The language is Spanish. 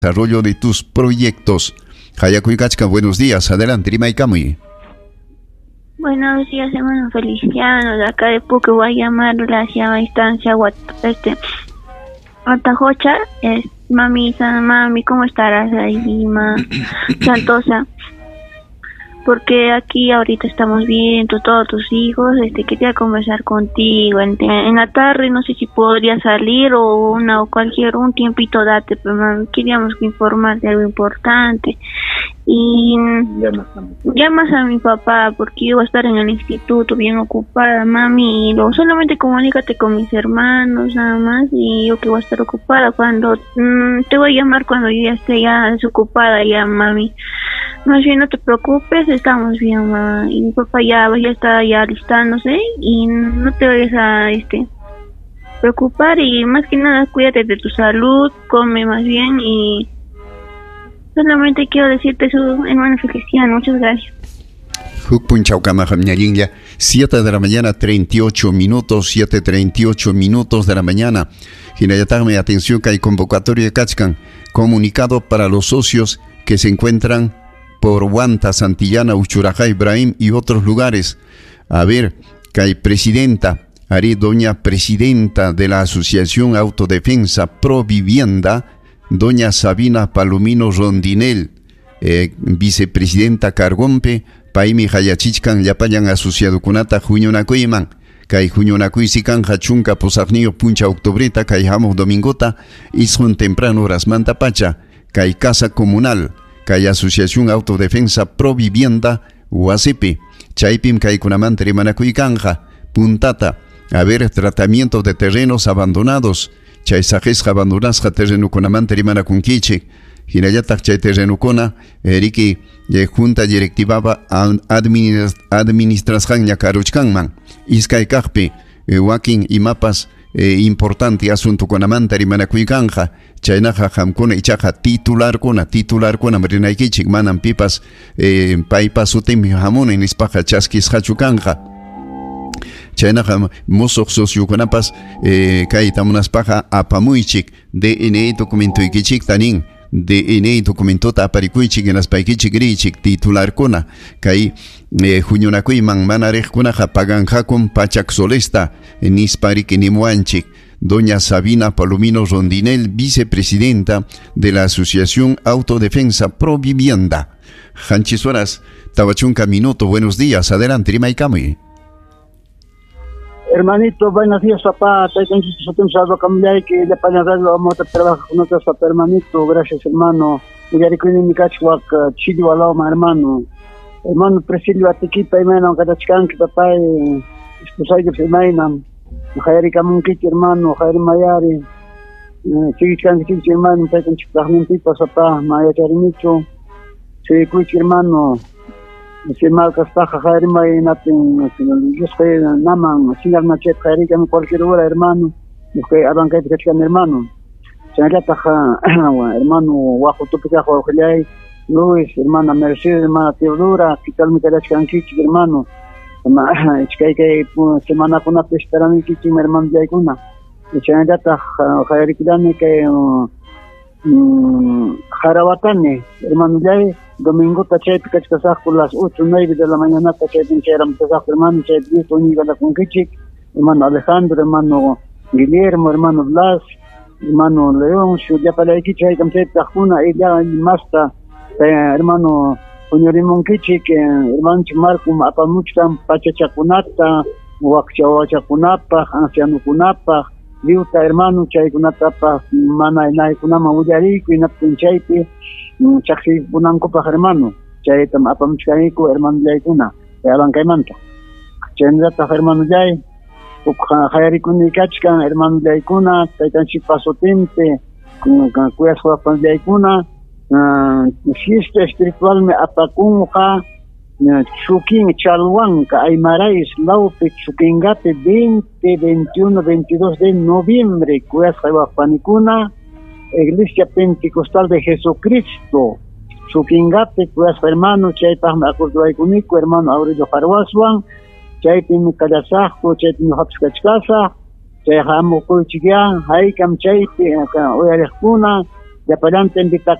desarrollo de tus proyectos. Hayakuy Kachka, buenos días. Adelante, Rimaikamuy. Buenos días, hermano Feliciano. De acá de Puque voy a llamarla hacia la instancia Atajocha. Mami, ¿cómo estarás ahí, Santosa? Porque aquí ahorita estamos viendo todos tus hijos, quería conversar contigo en la tarde, no sé si podría salir o un tiempito date, pero queríamos informarte algo importante. Y llamas a mi papá porque yo voy a estar en el instituto bien ocupada, mami, y solamente comunícate con mis hermanos nada más, y yo que voy a estar ocupada cuando te voy a llamar cuando yo ya esté ya desocupada ya, mami. Más bien no te preocupes, estamos bien, mamá. Y mi papá ya está ya alistándose y no te vayas a preocupar, y más que nada cuídate de tu salud, come más bien, y solamente quiero decirte eso, hermano Feliciano, muchas gracias. 7 de la mañana, 38 minutos, 7:38 minutos de la mañana. Hinayatame, atención que hay convocatoria de Kachkan, comunicado para los socios que se encuentran por Huanta, Santillana, Uchurajá, Ibrahim y otros lugares. A ver, que hay presidenta, doña presidenta de la Asociación Autodefensa Pro Vivienda, doña Sabina Palomino Rondinel, vicepresidenta Cargompe, Paimi Hayachichkan, Yapayan Asociado Kunata, Juñonacuiman, Kai Juñonacuisican, Hachunca, Posagnío, Puncha Octobreta, Kai Jamos Domingota, Isjun Temprano, Rasmanta Pacha, Kai Casa Comunal, Kai Asociación Autodefensa Pro Vivienda, UACP, Chaipim Kai Kunamantri Manacuicanja, Puntata, a ver, tratamiento de terrenos abandonados, Chaisajes abandonasja terreno Kunamantri Manacunquiche, Hinayatak Chay terreno Kona, Eriki, Junta Directiva Administración Yakaruchkanman, Iskay Kakpe, Joaquín y mapas, importante asunto con Amantari Manacuicanja, Chainaja Hamkuna y Chaja titular con Marinaikichik Manan Pipas, Paipas Utim Hamon en Ispaja Chaskis Hachukanja. Chainaja Mosok Socioconapas, Kaitamunas Paja Apamuichik, DNA documento Ikichik Tanin. DNA documento taparicuichik en las paiquichik grichik titular kona kai juñonacuiman manarej kunaja paganja con pachak solesta en isparik nimuanchik. Doña Sabina Palomino Rondinel, vicepresidenta de la Asociación Autodefensa Pro Vivienda. Hanchisuaras, Tabachunca Minuto, buenos días, adelante, Rimaikamuy. Hermanito, buenos días, papá. Que le pagan vamos a trabajar con nosotros, papá, hermanito. Gracias, hermano. Hermano. Hermano, Presilio, Atiquita, hermano, Catachcanqui, papá, esposa de Femainan, Jairi Camunquiti, hermano, Jairi Mayari, Sigiscanqui, hermano, Pecan Chicajmentipas, papá, Maya Charimicho, Sigicuichi, hermano. Si mal castaja Jairi Mayanatin, yo soy Naman, Sigar Nachet, Jairi, cualquier hora, hermano, que arranca de Cachcan, hermano. Chanataja, hermano, Guajo Tupicajo, Ojellay, Luis, hermana Mercedes, hermana Teodora, Quital Micarachcanquichi, hermano. Que semana con una pestaramiki, hermano de Aikuna. Chanata, Jairikidane, que Jarabatane, hermano de Domingo Tachet, que por las 8:09 de la mañana, Tachet, hermano, Chet, Uniga la Conquichi, hermano Alejandro, hermano Guillermo, hermano Blas, hermano León, ya para Iquicha, y Camchet, Tajuna, y ya Masta, hermano Uñorimon Kichik, hermano Marcum, Apamuchtan, Pachachacunata, Huachahuachakunapa, Ancianucunapa, Liuta, hermano, Chaycunatapa, Mana, Naikunama, Uyarico, y Napinchaipi, Chaxi, Punancopa, hermano, Chaytam, Apamuchaico, hermano Yaikuna, Abancaimanta. Chendata, hermano Yay, Jayarikunikachkan, hermano Yaikuna, Taitanchipasotinte, Cuyas Juapan Yaikuna, fiesta espiritual me apacunja Chuquín Chalhuanca Aymarais Laupe Chuquingate 20, 21, 22 de noviembre Cuyaja Panicuna Iglesia Pentecostal de Jesucristo Chuquingate Cuyaja hermano Chaypah me acuerdo Aicunico hermano Aurelio Jarwaswan Chaypim Callasajo Chaypim Hapskachkasa Chayhamo Kuchigia Haikam Chaypi Oyalejuna ya para adelante invita